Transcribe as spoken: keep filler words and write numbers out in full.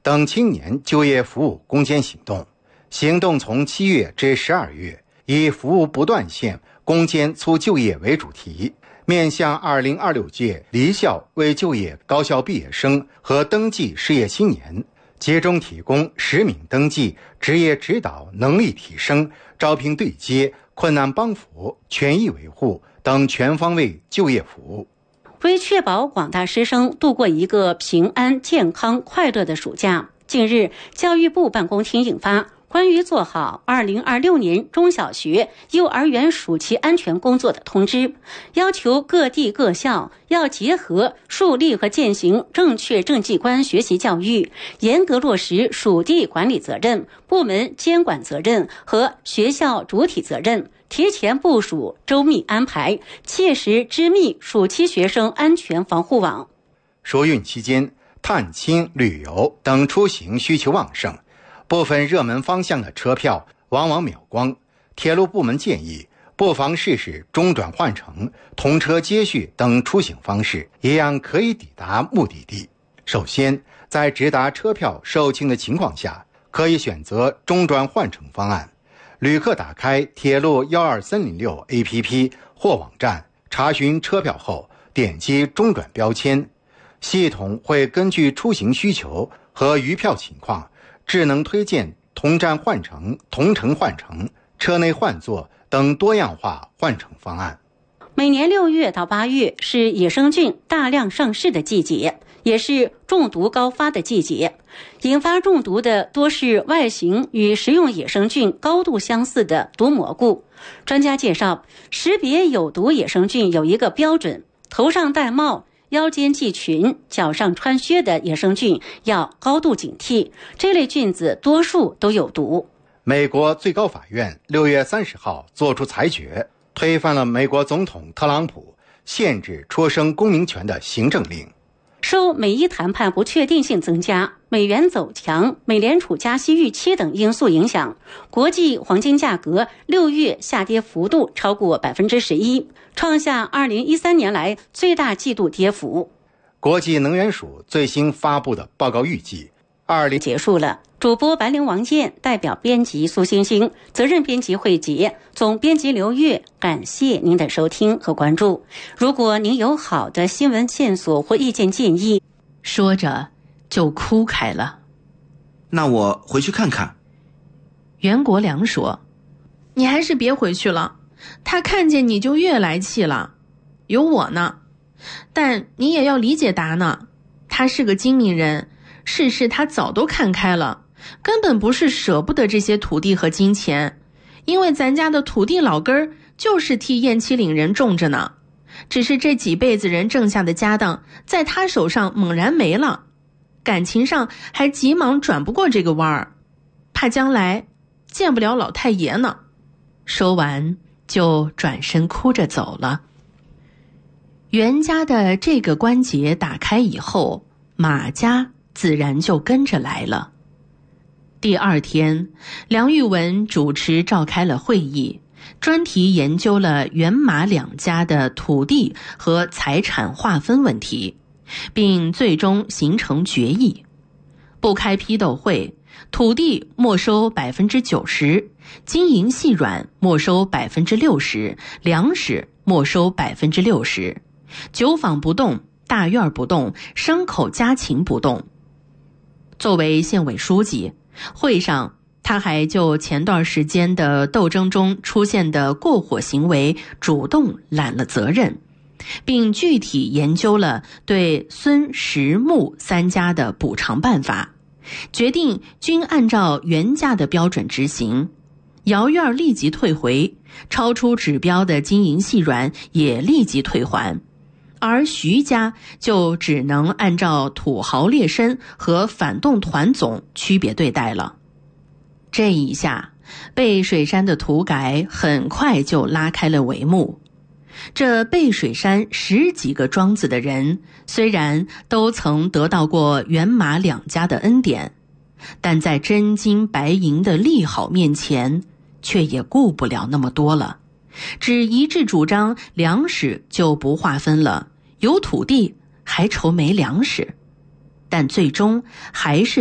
等青年就业服务攻坚行动。行动从七月至十二月，以服务不断线、攻坚促就业为主题，面向二零二六届离校未就业高校毕业生和登记失业青年，集中提供实名登记、职业指导、能力提升、招聘对接、困难帮扶、权益维护等全方位就业服务。 为确保广大师生度过一个平安、健康、快乐的暑假，近日，教育部办公厅印发关于做好二零二六年中小学、幼儿园暑期安全工作的通知，要求各地各校要结合树立和践行正确政绩观学习教育，严格落实属地管理责任、部门监管责任和学校主体责任，提前部署、周密安排，切实织密暑期学生安全防护网。 暑运期间，探亲、旅游等出行需求旺盛，部分热门方向的车票往往秒光。铁路部门建议，不妨试试中转换乘、同车接续等出行方式，一样可以抵达目的地。首先，在直达车票售罄的情况下，可以选择中转换乘方案。旅客打开铁路一二三零六 A P P 或网站，查询车票后，点击中转标签，系统会根据出行需求和余票情况，智能推荐同站换乘、同城换乘、车内换座等多样化换乘方案。 每年六月到八月是野生菌大量上市的季节，也是中毒高发的季节。引发中毒的多是外形与食用野生菌高度相似的毒蘑菇。专家介绍，识别有毒野生菌有一个标准：头上戴帽、腰间系裙、脚上穿靴的野生菌要高度警惕，这类菌子多数都有毒。 美国最高法院六月三十号作出裁决，推翻了美国总统特朗普限制出生公民权的行政令。 受美伊谈判不确定性增加、美元走强、美联储加息预期等因素影响，国际黄金价格六月下跌幅度超过百分之十一，创下二零一三年来最大季度跌幅。 国际能源署最新发布的报告预计，二零结束了。主播白灵王燕代表编辑苏星星，责任编辑慧杰，总编辑刘月，感谢您的收听和关注。如果您有好的新闻线索或意见建议， 说着就哭开了。 那我回去看看。 袁国良说， 你还是别回去了，他看见你就越来气了。有我呢，但你也要理解达呢，他是个精明人，世事他早都看开了，根本不是舍不得这些土地和金钱，因为咱家的土地老根儿就是替燕七岭人种着呢，只是这几辈子人挣下的家当在他手上猛然没了，感情上还急忙转不过这个弯儿，怕将来见不了老太爷呢。 说完就转身哭着走了。袁家的这个关节打开以后，马家自然就跟着来了。第二天，梁玉文主持召开了会议，专题研究了袁马两家的土地和财产划分问题，并最终形成决议。不开批斗会，土地没收百分之九十，金银细软没收百分之六十，粮食没收百分之六十，酒坊不动，大院不动，牲口家禽不动。作为县委书记，会上他还就前段时间的斗争中出现的过火行为主动揽了责任，并具体研究了对孙石木三家的补偿办法，决定均按照原价的标准执行。姚院立即退回，超出指标的金银细软也立即退还，而徐家就只能按照土豪劣绅和反动团总区别对待了。这一下，背水山的土改很快就拉开了帷幕。这背水山十几个庄子的人，虽然都曾得到过袁马两家的恩典，但在真金白银的利好面前，却也顾不了那么多了，只一致主张粮食就不划分了，有土地还愁没粮食，但最终还是